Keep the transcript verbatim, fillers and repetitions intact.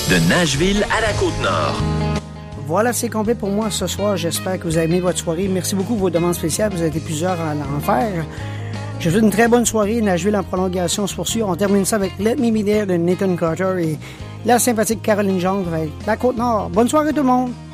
De Nashville à la Côte-Nord. Voilà, c'est complet pour moi ce soir. J'espère que vous avez aimé votre soirée. Merci beaucoup pour vos demandes spéciales. Vous avez été plusieurs à en faire. Je vous souhaite une très bonne soirée. Nashville en prolongation se poursuit. On termine ça avec Let Me Be There de Nathan Carter et la sympathique Caroline Jones avec la Côte-Nord. Bonne soirée tout le monde!